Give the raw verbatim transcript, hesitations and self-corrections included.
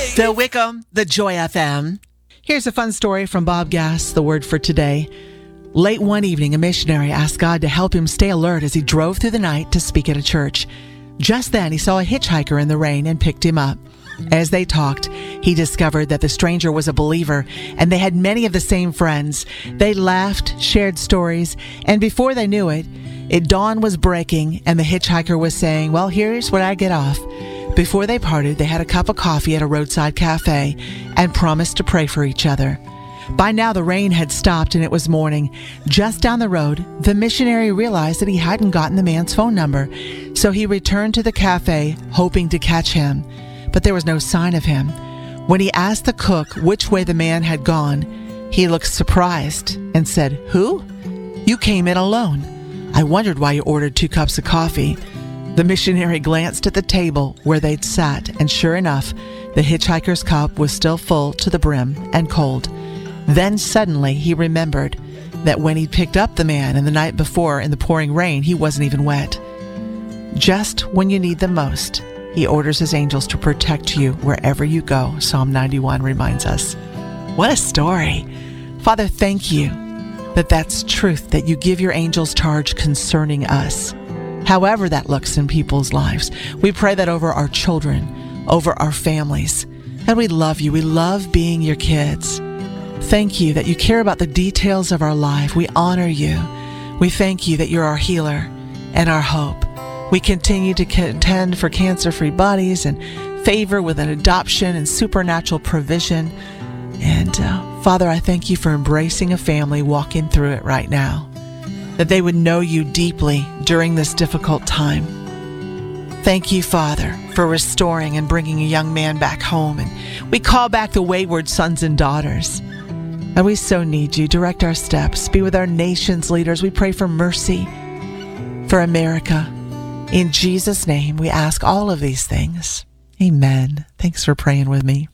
The Wickham, the Joy F M. Here's a fun story from Bob Gass, the word for today. Late one evening, a missionary asked God to help him stay alert as he drove through the night to speak at a church. Just then, he saw a hitchhiker in the rain and picked him up. As they talked, he discovered that the stranger was a believer, and they had many of the same friends. They laughed, shared stories, and before they knew it, it dawn was breaking, and the hitchhiker was saying, "Well, here's where I get off." Before they parted, they had a cup of coffee at a roadside cafe and promised to pray for each other. By now, the rain had stopped and it was morning. Just down the road, the missionary realized that he hadn't gotten the man's phone number, so he returned to the cafe, hoping to catch him. But there was no sign of him. When he asked the cook which way the man had gone, he looked surprised and said, "Who? You came in alone. I wondered why you ordered two cups of coffee." The missionary glanced at the table where they'd sat, and sure enough, the hitchhiker's cup was still full to the brim and cold. Then suddenly he remembered that when he'd picked up the man and the night before in the pouring rain, he wasn't even wet. Just when you need them most, he orders his angels to protect you wherever you go, Psalm ninety-one reminds us. What a story. Father, thank you that that's truth, that you give your angels charge concerning us, however that looks in people's lives. We pray that over our children, over our families. And we love you. We love being your kids. Thank you that you care about the details of our life. We honor you. We thank you that you're our healer and our hope. We continue to contend for cancer-free bodies and favor with an adoption and supernatural provision. And uh, Father, I thank you for embracing a family walking through it right now, that they would know you deeply during this difficult time. Thank you, Father, for restoring and bringing a young man back home. And we call back the wayward sons and daughters. And we so need you. Direct our steps. Be with our nation's leaders. We pray for mercy for America. In Jesus' name, we ask all of these things. Amen. Thanks for praying with me.